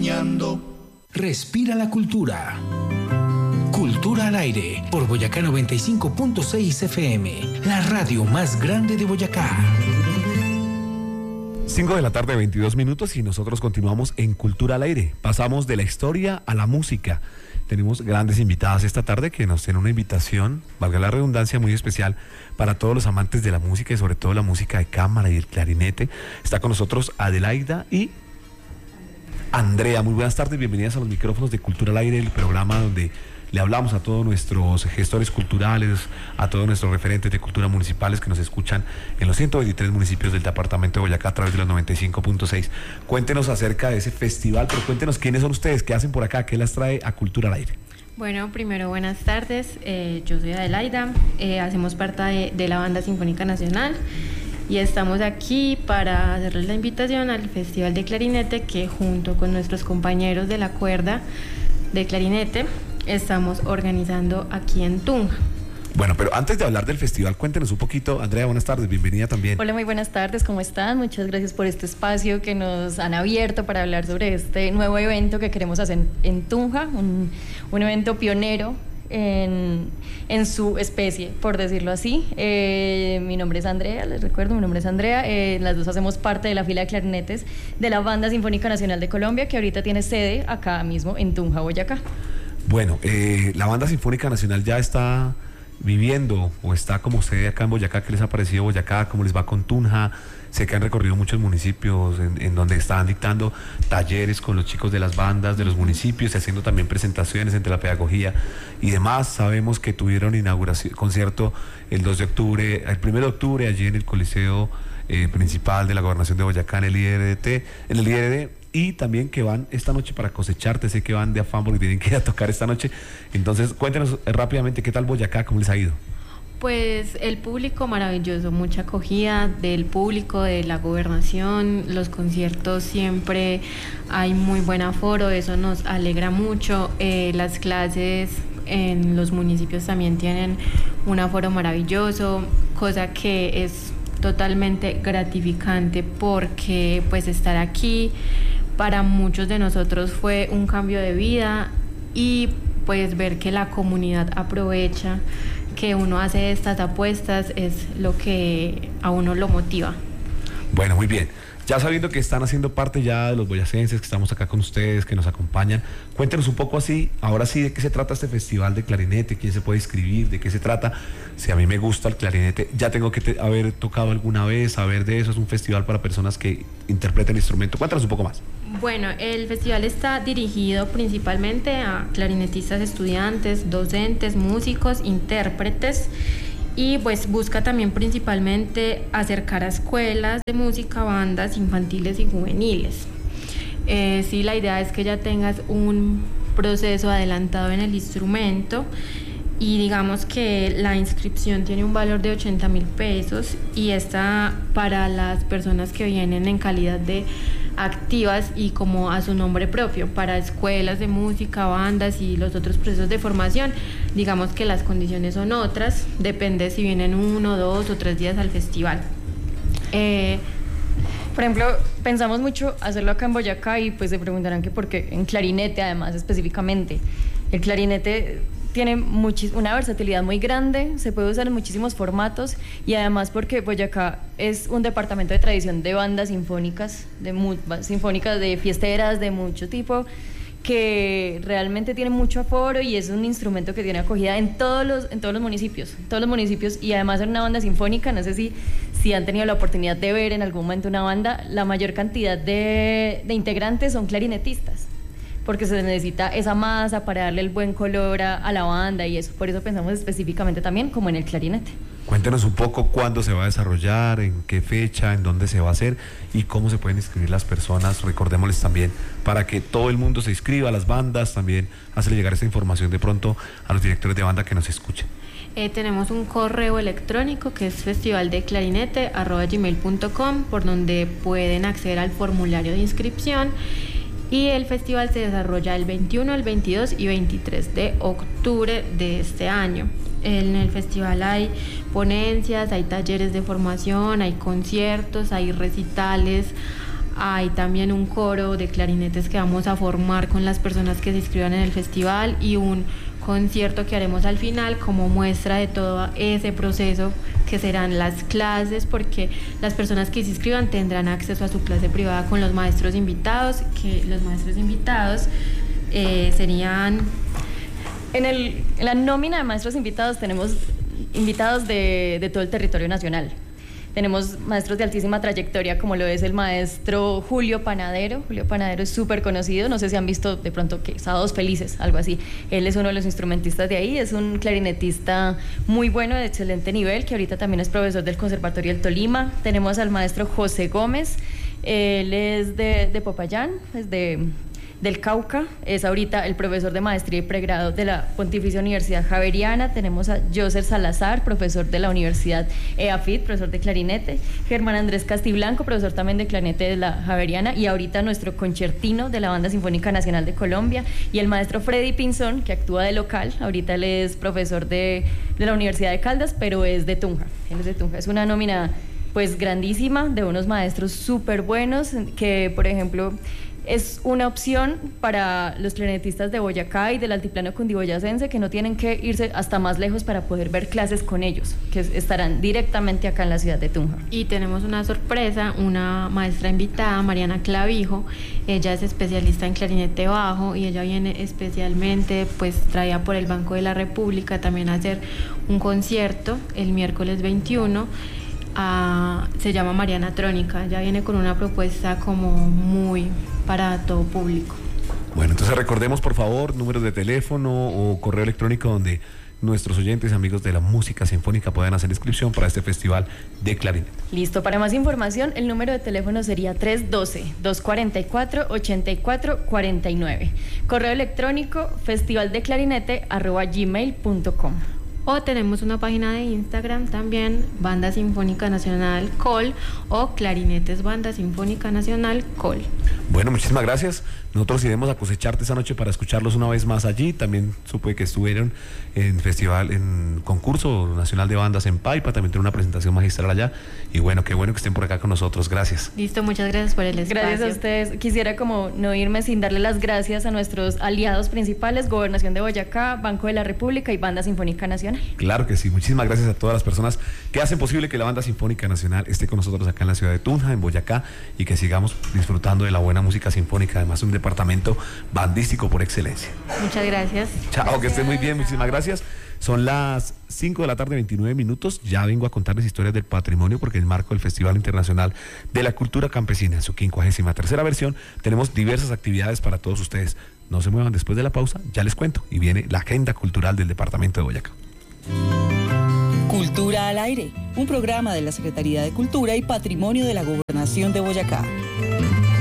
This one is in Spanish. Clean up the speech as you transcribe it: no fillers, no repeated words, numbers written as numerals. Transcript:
enseñando. Respira la cultura. Cultura al aire por Boyacá 95.6 FM, la radio más grande de Boyacá. 5 de la tarde, 22 minutos, y nosotros continuamos en Cultura al aire. Pasamos de la historia a la música. Tenemos grandes invitadas esta tarde que nos tienen una invitación, valga la redundancia, muy especial para todos los amantes de la música y sobre todo la música de cámara y el clarinete. Está con nosotros Adelaida y Andrea. Muy buenas tardes, bienvenidas a los micrófonos de Cultura al aire, el programa donde le hablamos a todos nuestros gestores culturales, a todos nuestros referentes de cultura municipales que nos escuchan en los 123 municipios del departamento de Boyacá a través de los 95.6. Cuéntenos acerca de ese festival, pero cuéntenos quiénes son ustedes, qué hacen por acá, qué las trae a Cultura al aire. Bueno, primero buenas tardes, yo soy Adelaida, hacemos parte de la Banda Sinfónica Nacional y estamos aquí para hacerles la invitación al Festival de Clarinete que junto con nuestros compañeros de la cuerda de clarinete estamos organizando aquí en Tunja. Bueno, pero antes de hablar del festival, cuéntenos un poquito. Andrea, buenas tardes, bienvenida también. Hola, muy buenas tardes, ¿cómo están? Muchas gracias por este espacio que nos han abierto para hablar sobre este nuevo evento que queremos hacer en Tunja, un evento pionero en su especie, por decirlo así. Mi nombre es Andrea, les recuerdo, mi nombre es Andrea. Las dos hacemos parte de la fila de clarinetes de la Banda Sinfónica Nacional de Colombia, que ahorita tiene sede acá mismo en Tunja, Boyacá. Bueno, la Banda Sinfónica Nacional ya está viviendo o está como sede acá en Boyacá. ¿Qué les ha parecido Boyacá? ¿Cómo les va con Tunja? Sé que han recorrido muchos municipios en donde están dictando talleres con los chicos de las bandas de los municipios y haciendo también presentaciones entre la pedagogía y demás. Sabemos que tuvieron inauguración, concierto el 1 de octubre allí en el Coliseo principal de la Gobernación de Boyacá en el IRD, y también que van esta noche para Cosecharte. Sé que van de afán porque tienen que ir a tocar esta noche. Entonces cuéntenos rápidamente qué tal Boyacá, cómo les ha ido. Pues el público maravilloso, mucha acogida del público, de la gobernación, los conciertos siempre hay muy buen aforo, eso nos alegra mucho. Las clases en los municipios también tienen un aforo maravilloso, cosa que es totalmente gratificante porque pues estar aquí para muchos de nosotros fue un cambio de vida y pues ver que la comunidad aprovecha, que uno hace estas apuestas es lo que a uno lo motiva. Bueno, muy bien. Ya sabiendo que están haciendo parte ya de los boyacenses, que estamos acá con ustedes, que nos acompañan, cuéntenos un poco así, ahora sí, de qué se trata este festival de clarinete, quién se puede inscribir, de qué se trata. Si a mí me gusta el clarinete, ya tengo que haber tocado alguna vez, saber de eso. Es un festival para personas que interpreten el instrumento. Cuéntanos un poco más. Bueno, el festival está dirigido principalmente a clarinetistas, estudiantes, docentes, músicos, intérpretes, y pues busca también principalmente acercar a escuelas de música, bandas infantiles y juveniles. Sí, la idea es que ya tengas un proceso adelantado en el instrumento y digamos que la inscripción tiene un valor de 80.000 pesos y está para las personas que vienen en calidad de activas y como a su nombre propio. Para escuelas de música, bandas y los otros procesos de formación, digamos que las condiciones son otras, depende si vienen 1, 2 o 3 días al festival. Por ejemplo, pensamos mucho hacerlo acá en Boyacá y pues se preguntarán que por qué en clarinete, además específicamente. El clarinete tiene una versatilidad muy grande, se puede usar en muchísimos formatos y además porque Boyacá es un departamento de tradición de bandas sinfónicas, de fiesteras de mucho tipo, que realmente tiene mucho aforo y es un instrumento que tiene acogida en todos los municipios, y además en una banda sinfónica, no sé si han tenido la oportunidad de ver en algún momento una banda, la mayor cantidad de integrantes son clarinetistas, porque se necesita esa masa para darle el buen color a la banda y eso, por eso pensamos específicamente también como en el clarinete. Cuéntenos un poco cuándo se va a desarrollar, en qué fecha, en dónde se va a hacer y cómo se pueden inscribir las personas. Recordémosles también para que todo el mundo se inscriba, las bandas, también hacerle llegar esta información de pronto a los directores de banda que nos escuchen. Tenemos un correo electrónico que es festivaldeclarinete@gmail.com, por donde pueden acceder al formulario de inscripción. Y el festival se desarrolla el 21, el 22 y 23 de octubre de este año. En el festival hay ponencias, hay talleres de formación, hay conciertos, hay recitales, Hay también un coro de clarinetes que vamos a formar con las personas que se inscriban en el festival y un concierto que haremos al final como muestra de todo ese proceso que serán las clases, porque las personas que se inscriban tendrán acceso a su clase privada con los maestros invitados, que los maestros invitados serían... En la nómina de maestros invitados tenemos invitados de todo el territorio nacional. Tenemos maestros de altísima trayectoria, como lo es el maestro Julio Panadero. Julio Panadero es súper conocido, no sé si han visto de pronto que Sábados Felices, algo así. Él es uno de los instrumentistas de ahí, es un clarinetista muy bueno, de excelente nivel, que ahorita también es profesor del Conservatorio del Tolima. Tenemos al maestro José Gómez, él es de Popayán, es del Cauca, es ahorita el profesor de maestría y pregrado de la Pontificia Universidad Javeriana. Tenemos a Joser Salazar, profesor de la Universidad EAFIT, profesor de clarinete, Germán Andrés Castiblanco, profesor también de clarinete de la Javeriana, y ahorita nuestro concertino de la Banda Sinfónica Nacional de Colombia, y el maestro Freddy Pinzón, que actúa de local. Ahorita él es profesor de la Universidad de Caldas, pero es de Tunja, él es de Tunja. Es una nómina pues grandísima, de unos maestros súper buenos, que por ejemplo es una opción para los clarinetistas de Boyacá y del altiplano cundiboyacense, que no tienen que irse hasta más lejos para poder ver clases con ellos, que estarán directamente acá en la ciudad de Tunja. Y tenemos una sorpresa, una maestra invitada, Mariana Clavijo. Ella es especialista en clarinete bajo y ella viene especialmente pues traída por el Banco de la República también a hacer un concierto el miércoles 21. Se llama Mariana Trónica. Ya viene con una propuesta como muy para todo público. Bueno, entonces recordemos por favor números de teléfono o correo electrónico donde nuestros oyentes, amigos de la música sinfónica, puedan hacer inscripción para este festival de clarinete. Listo, para más información el número de teléfono sería 312-244-8449. Correo electrónico festivaldeclarinete@gmail.com. O tenemos una página de Instagram también, Banda Sinfónica Nacional Col, o Clarinetes Banda Sinfónica Nacional Col. Bueno, muchísimas gracias. Nosotros iremos a cosecharte esa noche para escucharlos una vez más allí. También supe que estuvieron en festival, en concurso nacional de bandas en Paipa. También tiene una presentación magistral allá. Y bueno, qué bueno que estén por acá con nosotros. Gracias. Listo, muchas gracias por el espacio. Gracias a ustedes. Quisiera como no irme sin darle las gracias a nuestros aliados principales, Gobernación de Boyacá, Banco de la República y Banda Sinfónica Nacional. Claro que sí. Muchísimas gracias a todas las personas que hacen posible que la Banda Sinfónica Nacional esté con nosotros acá en la ciudad de Tunja, en Boyacá, y que sigamos disfrutando de la buena música sinfónica, además un departamento bandístico por excelencia. Muchas gracias. Chao, gracias. Que estén muy bien, muchísimas gracias. Son las 5 de la tarde, 29 minutos. Ya vengo a contarles historias del patrimonio, porque en el marco del Festival Internacional de la Cultura Campesina, en su 53ª versión, tenemos diversas actividades para todos ustedes. No se muevan, después de la pausa, ya les cuento, y viene la agenda cultural del departamento de Boyacá. Cultura al aire, un programa de la Secretaría de Cultura y Patrimonio de la Gobernación de Boyacá.